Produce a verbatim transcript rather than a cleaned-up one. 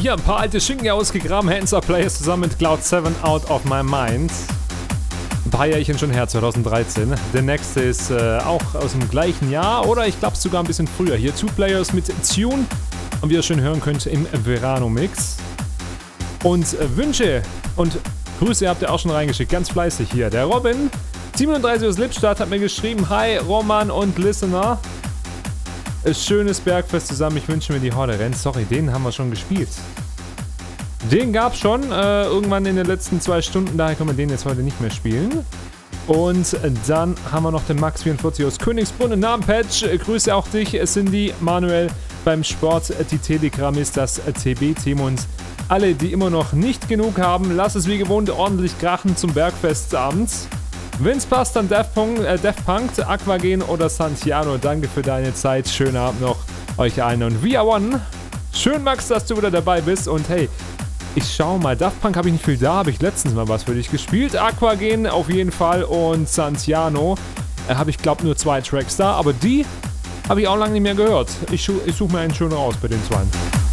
hier ein paar alte Schinken ausgegraben. Hands Up Players zusammen mit Cloud seven Out of My Mind. Ein paar Jährchen schon her, zwanzig dreizehn. Der nächste ist äh, auch aus dem gleichen Jahr oder ich glaube sogar ein bisschen früher. Hier Two Players mit Tune und wie ihr schön hören könnt im Verano-Mix. Und äh, Wünsche und Grüße habt ihr auch schon reingeschickt, ganz fleißig hier. Der Robin, siebenunddreißig aus Lippstadt, hat mir geschrieben, hi Roman und Listener. Schönes Bergfest zusammen, ich wünsche mir die Horde rennt. Sorry, den haben wir schon gespielt. Den gab's schon, äh, irgendwann in den letzten zwei Stunden, daher können wir den jetzt heute nicht mehr spielen. Und dann haben wir noch den Max vierundvierzig aus Königsbrunn, Namenpatch. Grüße auch dich, Cindy, Manuel beim Sport, die Telegram ist das T B-Team und alle, die immer noch nicht genug haben, lass es wie gewohnt ordentlich krachen zum Bergfestabend. Wenn's passt, dann Daft Punk, äh, Daft Punk, Aquagen oder Santiano. Danke für deine Zeit, schönen Abend noch euch allen und We Are One. Schön, Max, dass du wieder dabei bist und hey, ich schau mal, Daft Punk habe ich nicht viel da, habe ich letztens mal was für dich gespielt. Aquagen auf jeden Fall und Santiano äh, habe ich glaube nur zwei Tracks da, aber die habe ich auch lange nicht mehr gehört. Ich, ich suche mir einen schön raus bei den zwei.